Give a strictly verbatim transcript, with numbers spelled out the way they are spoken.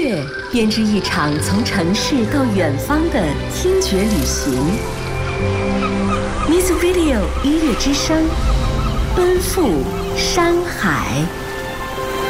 乐编织一场从城市到远方的听觉旅行。Music Radio 音乐之声，奔赴山海。